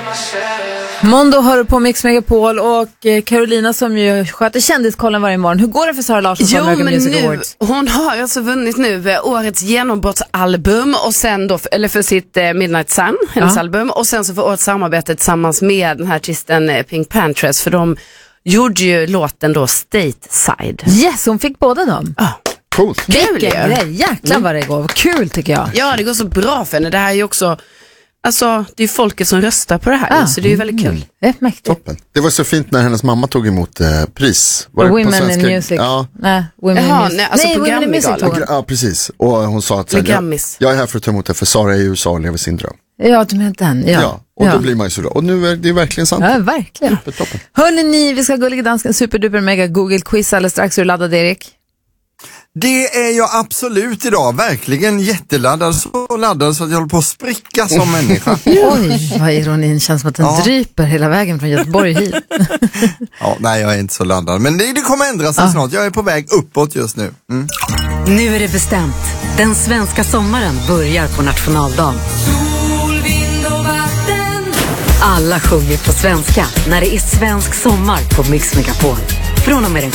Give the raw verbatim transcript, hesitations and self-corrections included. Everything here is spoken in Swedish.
Mondo hör på Mix Megapol och Carolina som ju sköter kändiskollen varje morgon. Hur går det för Sara Larsson på American Music nu, Awards? Hon har alltså vunnit nu årets genombrottsalbum och sen då, eller för sitt eh, Midnight Sun, hennes ja. album, och sen så för årets samarbete tillsammans med den här artisten eh, Pink Panthers, för de gjorde ju låten då Stateside. Yes, hon fick båda dem. Ja. Coolt. Vilken grej, jäklar vad det går. Kul tycker jag. Ja, det går så bra för henne. Det här är ju också, alltså det är folket som röstar på det här, ah. så det är ju väldigt kul. Mm. Det är mäktigt. Toppen. Det var så fint när hennes mamma tog emot eh, pris. Var det Women på svenska? in Music. Ja. Nej, Women Jaha, in Music. nej, alltså nej, Women in Music tog hon. Ja, precis. Och hon sa att så här, jag, jag är här för att ta emot det, för Sara är i U S A och lever sin dröm. Ja, du menar den. Ja. Ja, och ja. då blir man ju så glad. Och nu är det verkligen sant. Ja, verkligen. Hörrni ni, vi ska gå lite danska superduper mega Google-quiz alldeles strax. Är du laddad, Erik? Det är jag absolut idag, verkligen jätteladdad, så laddad så att jag håller på att spricka som människa. Oj, vad ironin, känns som att den ja. dryper hela vägen från Göteborg hit. Ja, nej, jag är inte så laddad, men det, det kommer ändra sig ja. snart, jag är på väg uppåt just nu. Mm. Nu är det bestämt, den svenska sommaren börjar på nationaldagen. Sol, vind och vatten. Alla sjunger på svenska när det är svensk sommar på Mix Megapol. Från och med den